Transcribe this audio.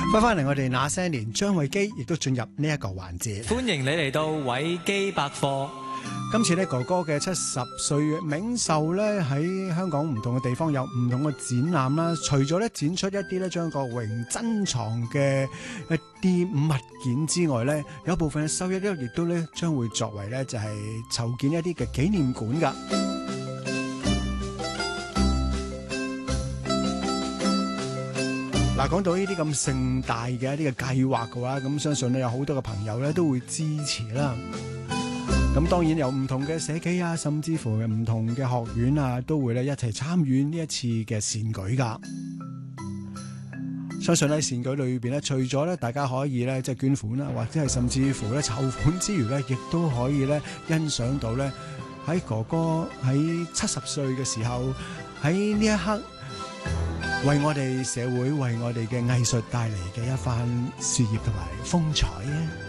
翻嚟我哋那些年，張偉基亦都進入呢一個環節。 歡迎你嚟到偉基百科。 今次咧哥哥嘅70歲冥壽咧喺香港唔同嘅地方有唔同嘅展覽啦。除咗咧展出一啲咧張國榮珍藏嘅一啲物件之外咧，有部分嘅收益咧亦都咧將會作為咧就係籌建一啲嘅紀念館噶。嗱，講到呢啲咁盛大嘅一啲嘅計劃嘅話，咁相信咧有好多嘅朋友咧都會支持啦。咁當然有唔同嘅社企啊，甚至乎唔同嘅學院啊，都會咧一齊參與呢一次嘅善舉噶。相信喺善舉裏邊咧，除咗咧大家可以咧即係捐款啦，或者係甚至乎咧籌款之餘咧，亦都可以咧欣賞到咧喺哥哥喺70歲嘅時候喺呢一刻，為我哋社會、為我哋嘅藝術帶嚟嘅一番事業同埋風采啊！